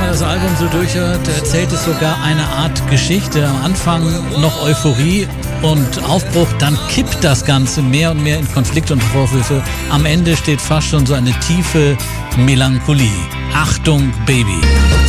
das Album so durchhört, erzählt es sogar eine Art Geschichte. Am Anfang noch Euphorie und Aufbruch, dann kippt das Ganze mehr und mehr in Konflikt und Vorwürfe. Am Ende steht fast schon so eine tiefe Melancholie. Achtung, Baby.